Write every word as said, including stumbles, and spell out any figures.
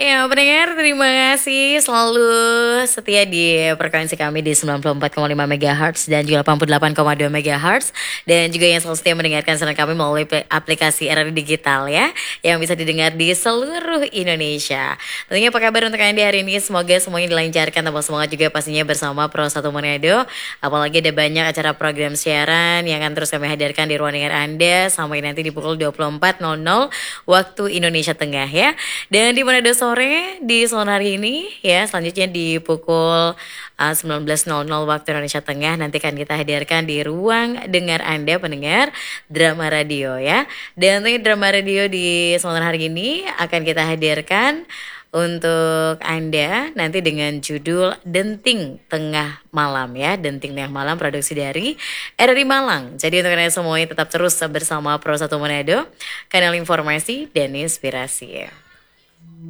Ya, pendengar, terima kasih selalu setia di frekuensi kami di sembilan puluh empat koma lima megahertz dan juga delapan puluh delapan koma dua megahertz, dan juga yang selalu setia mendengarkan siaran kami melalui pe- aplikasi R R I Digital ya, yang bisa didengar di seluruh Indonesia. Tentunya apa kabar untuk Anda hari ini? Semoga semuanya dilancarkan, tambah semangat juga pastinya bersama Pro Satu Manado. Apalagi ada banyak acara program siaran yang akan terus kami hadirkan di ruang dengar Anda sampai nanti di pukul dua puluh empat nol nol waktu Indonesia Tengah ya. Dan di Manado sore di sore hari ini ya, selanjutnya di pukul uh, sembilan belas nol nol waktu Indonesia Tengah nanti akan kita hadirkan di ruang dengar Anda pendengar drama radio ya. Dan untuk drama radio di sore hari ini akan kita hadirkan untuk Anda nanti dengan judul Denting Tengah Malam ya. Denting Tengah Malam produksi dari R R I Malang. Jadi untuk Anda semuanya tetap terus bersama Pro Satu Manado, kanal informasi dan inspirasi ya.